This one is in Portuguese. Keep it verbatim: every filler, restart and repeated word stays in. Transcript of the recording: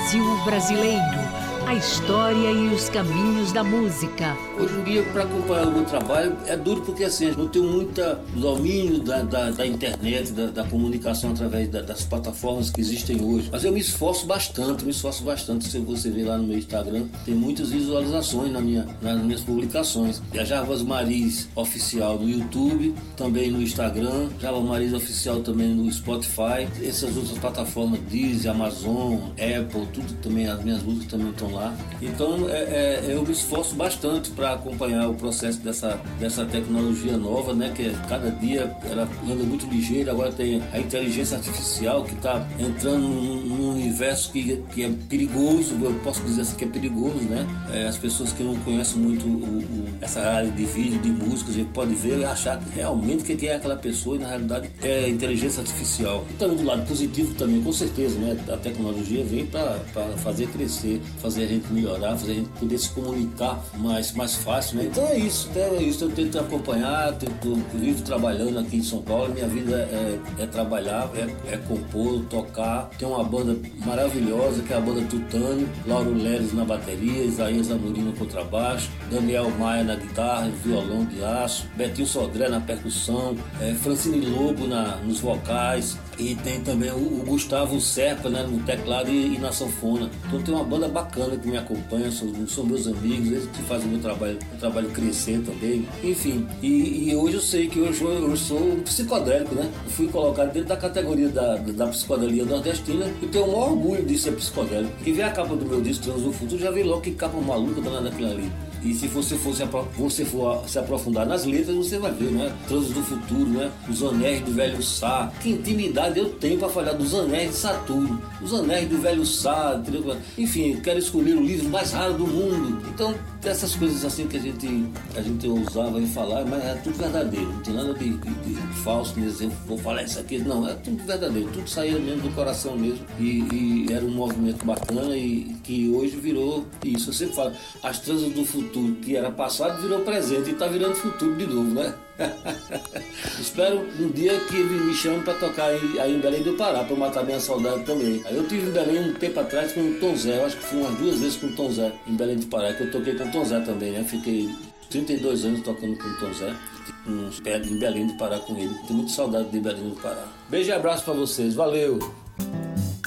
Brasil brasileiro. A história e os caminhos da música. Hoje em dia, para acompanhar o meu trabalho, é duro porque assim, eu não tenho muito domínio da, da, da internet, da, da comunicação através da, das plataformas que existem hoje. Mas eu me esforço bastante, me esforço bastante. Se você ver lá no meu Instagram, tem muitas visualizações na minha, nas minhas publicações. E a Jarbas Mariz Oficial no YouTube, também no Instagram, Jarbas Mariz Oficial também no Spotify. Essas outras plataformas, Deezer, Amazon, Apple, tudo também, as minhas músicas também estão lá. Então é, é, eu me esforço bastante para acompanhar o processo dessa, dessa tecnologia nova, né? Que cada dia ela anda muito ligeira. Agora tem a inteligência artificial que está entrando num, num universo que, que é perigoso, eu posso dizer assim que é perigoso, né? É, as pessoas que não conhecem muito o, o, essa área de vídeo, de música, a gente pode ver e achar que realmente que é aquela pessoa e na realidade é inteligência artificial. Então do lado positivo também, com certeza, né? A tecnologia vem para fazer crescer, fazer a gente melhorar, fazer a gente poder se comunicar mais, mais fácil, né? Então é isso, então é isso. Eu tento acompanhar, tento, vivo trabalhando aqui em São Paulo. Minha vida é, é trabalhar, é, é compor, tocar. Tem uma banda maravilhosa que é a banda Tutânio, Lauro Leles na bateria, Isaías Amorim no contrabaixo, Daniel Maia na guitarra, violão de aço, Betinho Sodré na percussão, é, Francine Lobo na, nos vocais, e tem também o, o Gustavo Serpa, né, no teclado e, e na sanfona. Então tem uma banda bacana que me acompanha, são, são meus amigos, eles que fazem o meu trabalho, meu trabalho crescer também. Enfim, e, e hoje eu sei que hoje eu, eu sou um psicodélico, né? Eu fui colocado dentro da categoria da, da psicodelia nordestina e tenho o maior orgulho de ser psicodélico. Quem vê a capa do meu disco Trans do Futuro já vê logo que capa maluca danada daquilo ali. E se você for, se, você for se aprofundar nas letras, você vai ver, né? Trânsito do Futuro, né? Os Anéis do Velho Sá. Que intimidade eu tenho para falar dos Anéis de Saturno, os Anéis do Velho Sá, entendeu? Enfim, quero escolher o livro mais raro do mundo. Então, essas coisas assim que a gente, a gente ousava em falar, mas é tudo verdadeiro. Não tem nada de, de, de falso, dizer, vou falar isso aqui. Não, é tudo verdadeiro. Tudo saía mesmo do coração mesmo. E, e era um movimento bacana e que hoje virou isso. Eu sempre falo, as Trânsito do Futuro, que era passado, virou presente e está virando futuro de novo, né? Espero um dia que ele me chame para tocar aí, aí em Belém do Pará, para matar minha saudade também. Aí eu tive em Belém um tempo atrás com o Tom Zé, eu acho que fui umas duas vezes com o Tom Zé em Belém do Pará, que eu toquei com o Tom Zé também, né? Fiquei trinta e dois anos tocando com o Tom Zé, em Belém do Pará com ele. Tenho muita saudade de Belém do Pará. Beijo e abraço para vocês, valeu!